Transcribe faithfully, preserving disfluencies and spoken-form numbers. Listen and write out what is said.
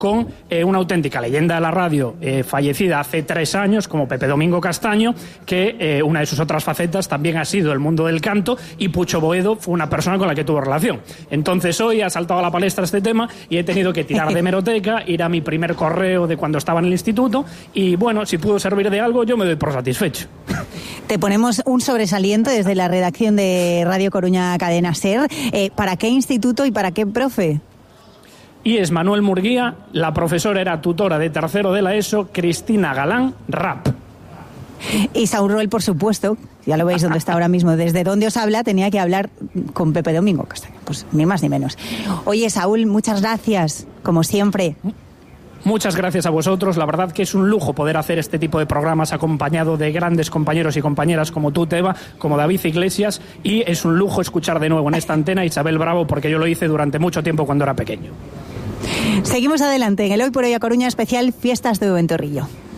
con eh, una auténtica leyenda de la radio eh, fallecida hace tres años, como Pepe Domingo Castaño, que eh, una de sus otras facetas también ha sido el mundo del canto, y Pucho Boedo fue una persona con la que tuvo relación. Entonces hoy ha saltado a la palestra este tema y he tenido que tirar de hemeroteca, ir a mi primer correo de cuando estaba en el instituto, y bueno, si pudo servir de algo, yo me doy por satisfecho. Te ponemos un sobresaliente desde la redacción de Radio Coruña Cadena SER. Eh, ¿Para qué instituto y para qué profe? Y es Manuel Murguía, la profesora era tutora de tercero de la ESO, Cristina Galán, rap. Y Saúl Roel, por supuesto, ya lo veis dónde está ahora mismo, desde dónde os habla, tenía que hablar con Pepe Domingo Castaño, pues ni más ni menos. Oye, Saúl, muchas gracias, como siempre. Muchas gracias a vosotros, la verdad que es un lujo poder hacer este tipo de programas acompañado de grandes compañeros y compañeras como tú, Teba, como David Iglesias, y es un lujo escuchar de nuevo en esta antena a Isabel Bravo, porque yo lo hice durante mucho tiempo cuando era pequeño. Seguimos adelante en el Hoy por Hoy a Coruña especial Fiestas de Ventorrillo.